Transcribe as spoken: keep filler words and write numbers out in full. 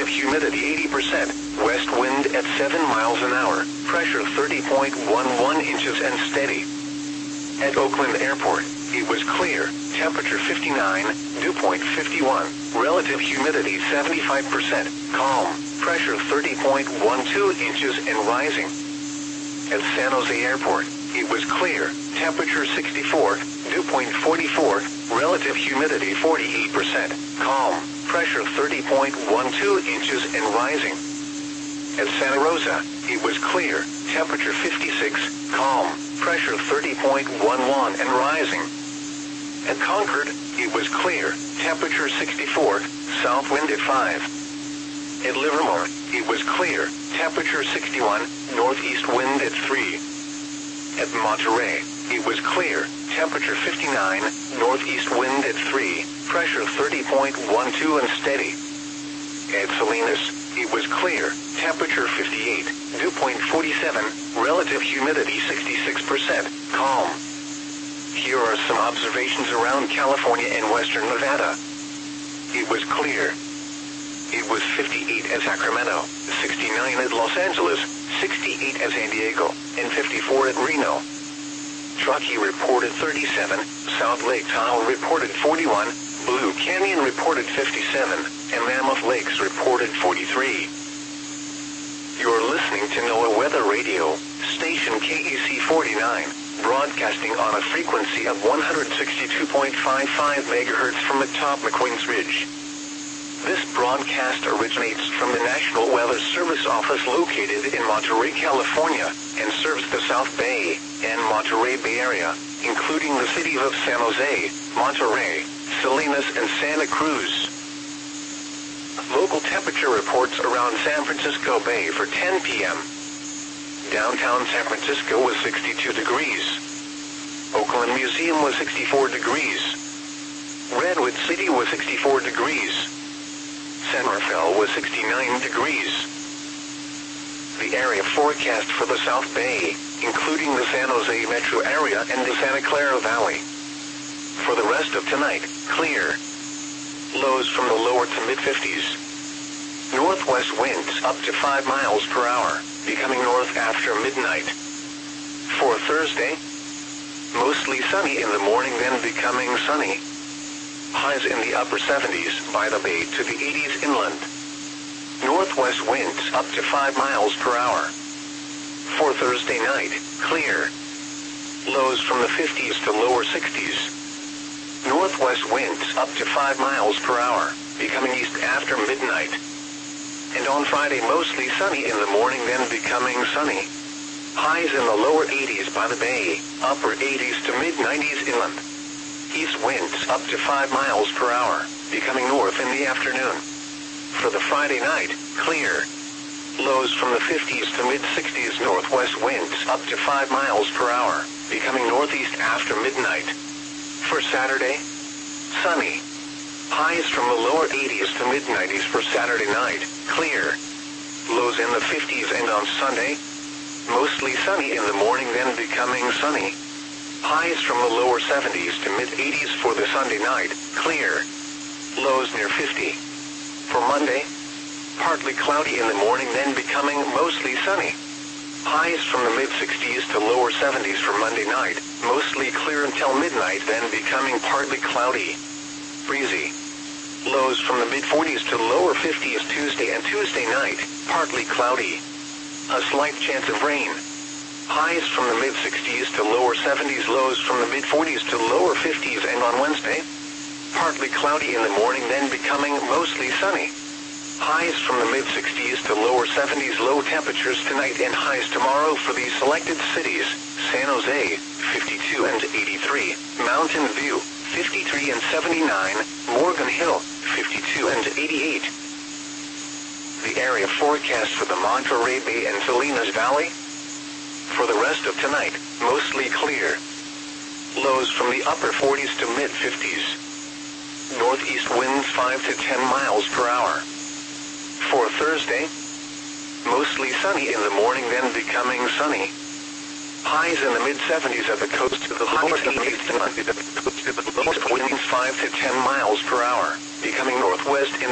relative humidity eighty percent, west wind at seven miles an hour, pressure thirty point one one inches and steady. At Oakland Airport, it was clear, temperature fifty-nine, dew point fifty-one, relative humidity seventy-five percent, calm, pressure thirty point one two inches and rising. At San Jose Airport, it was clear, temperature sixty-four, dew point forty-four, relative humidity forty-eight percent, calm, pressure thirty point one two inches and rising. At Santa Rosa, it was clear, temperature fifty-six, calm, pressure thirty point one one and rising. At Concord, it was clear, temperature sixty-four, south wind at five. At Livermore, it was clear, temperature sixty-one, northeast wind at three. At Monterey, it was clear, temperature fifty-nine, northeast wind at three, pressure thirty point one two and steady. At Salinas, it was clear, temperature fifty-eight, dew point forty-seven, relative humidity sixty-six percent, calm. Here are some observations around California and western Nevada. It was clear. It was fifty-eight at Sacramento, sixty-nine at Los Angeles, sixty-eight at San Diego, and fifty-four at Reno. Truckee reported thirty-seven, South Lake Tahoe reported forty-one, Blue Canyon reported fifty-seven, and Mammoth Lakes reported forty-three. You're listening to NOAA Weather Radio, station K E C forty-nine, broadcasting on a frequency of one hundred sixty-two point five five megahertz from atop McQueen's Ridge. This broadcast originates from the National Weather Service office located in Monterey, California, and serves the South Bay and Monterey Bay Area, including the cities of San Jose, Monterey, Salinas, and Santa Cruz. Local temperature reports around San Francisco Bay for ten p m Downtown San Francisco was sixty-two degrees. Oakland Museum was sixty-four degrees. Redwood City was sixty-four degrees. San Rafael was sixty-nine degrees. The area forecast for the South Bay, including the San Jose metro area and the Santa Clara Valley. For the rest of tonight, clear. Lows from the lower to mid-fifties. Northwest winds up to five miles per hour, becoming north after midnight. For Thursday, mostly sunny in the morning, then becoming sunny. Highs in the upper seventies by the bay to the eighties inland. Northwest winds up to five miles per hour. For Thursday night, clear. Lows from the fifties to lower sixties. Northwest winds up to five miles per hour, becoming east after midnight. And on Friday, mostly sunny in the morning, then becoming sunny. Highs in the lower eighties by the bay, upper eighties to mid nineties inland. East winds up to five miles per hour, becoming north in the afternoon. For the Friday night, clear. Lows from the fifties to mid sixties. Northwest winds up to five miles per hour, becoming northeast after midnight. For Saturday, sunny. Highs from the lower eighties to mid nineties for Saturday night, clear. Lows in the fifties, and on Sunday, mostly sunny in the morning, then becoming sunny. Highs from the lower seventies to mid eighties for the Sunday night, clear. Lows near fifty. For Monday, partly cloudy in the morning, then becoming mostly sunny. Highs from the mid sixties to lower seventies for Monday night, mostly clear until midnight, then becoming partly cloudy. Breezy. Lows from the mid forties to lower fifties Tuesday and Tuesday night, partly cloudy. A slight chance of rain. Highs from the mid sixties to lower seventies, lows from the mid forties to lower fifties, and on Wednesday, partly cloudy in the morning, then becoming mostly sunny. Highs from the mid sixties to lower seventies, low temperatures tonight and highs tomorrow for these selected cities: San Jose, fifty-two and eighty-three, Mountain View, fifty-three and seventy-nine, Morgan Hill, fifty-two and eighty-eight. The area forecast for the Monterey Bay and Salinas Valley. For the rest of tonight, mostly clear. Lows from the upper forties to mid fifties. Northeast winds five to ten miles per hour. For Thursday, mostly sunny in the morning, then becoming sunny. Highs in the mid seventies at the coast to the lower eighties to the lowest winds five to ten miles per hour, becoming northwest in